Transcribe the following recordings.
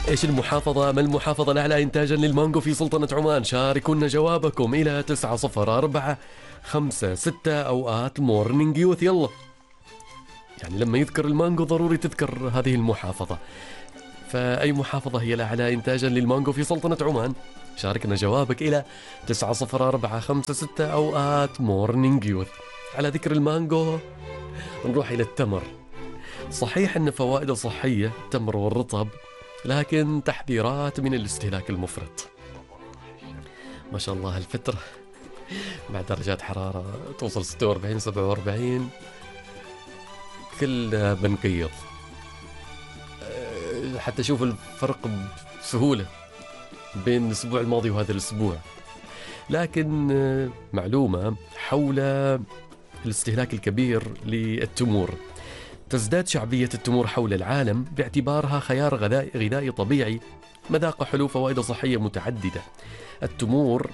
ايش المحافظة؟ ما المحافظة الأعلى إنتاجا للمانجو في سلطنة عمان؟ شاركونا جوابكم إلى 90456 أوقات مورنينج يوث. يلا، يعني لما يذكر المانجو ضروري تذكر هذه المحافظة. فأي محافظة هي الأعلى إنتاجا للمانجو في سلطنة عمان؟ شاركنا جوابك إلى 90456 أوقات مورنينج يوث. على ذكر المانجو نروح إلى التمر. صحيح أن فوائده صحية التمر والرطب، لكن تحذيرات من الاستهلاك المفرط. ما شاء الله هالفترة مع درجات حرارة توصل 46 47 كلنا بنقيض. حتى شوف الفرق بسهولة بين الأسبوع الماضي وهذا الأسبوع. لكن معلومة حول الاستهلاك الكبير للتمور. تزداد شعبية التمور حول العالم باعتبارها خيار غذائي طبيعي، مذاقه حلو، فوائد صحية متعددة. التمور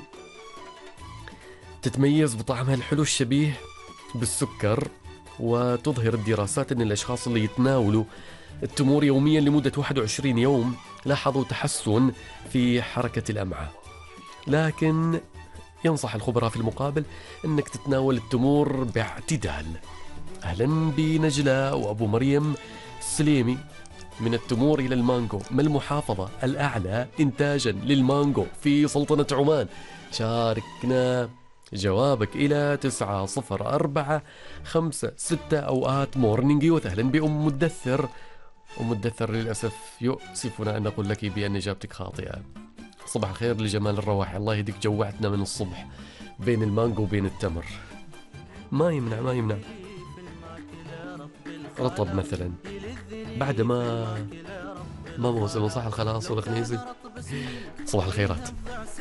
تتميز بطعمها الحلو الشبيه بالسكر، وتظهر الدراسات أن الأشخاص اللي يتناولوا التمور يوميا لمدة 21 يوم لاحظوا تحسن في حركة الأمعاء. لكن ينصح الخبراء في المقابل أنك تتناول التمور باعتدال. أهلا بنجلة وأبو مريم السليمي. من التمور إلى المانجو، ما المحافظة الأعلى إنتاجا للمانجو في سلطنة عمان؟ شاركنا جوابك إلى 90456 أوقات مورنينج يوث. أهلا بأم مدثر. أم مدثر للأسف يؤسفنا أن نقول لك بأن إجابتك خاطئة. صباح الخير لجمال الرواحي، الله يهديك جوعتنا من الصبح بين المانجو وبين التمر. ما يمنع رطب مثلا بعد ما موسم صح الخلاص والخنيزي. صباح الخيرات.